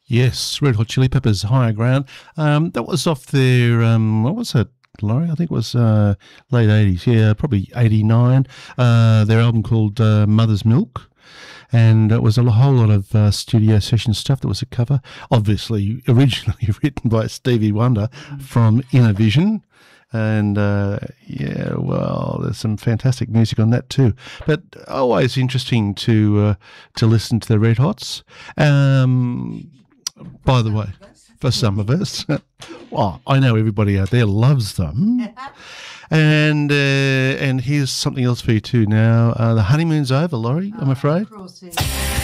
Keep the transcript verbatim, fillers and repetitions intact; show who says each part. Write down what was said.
Speaker 1: Yes, Red Hot Chili Peppers, Higher Ground. Um, that was off their, um, what was it, Laurie? I think it was uh, late eighties, yeah, probably eighty-nine. Uh, their album called uh, Mother's Milk. And it was a whole lot of uh, studio session stuff that was a cover, obviously originally written by Stevie Wonder from Inner Vision. And, uh, yeah, well, there's some fantastic music on that too. But always interesting to uh, to listen to the Red Hots. Um, by the way, for some of us, well, I know everybody out there loves them. And uh, and here's something else for you too now. Uh, the honeymoon's over, Laurie, I'm afraid.
Speaker 2: Of course it is.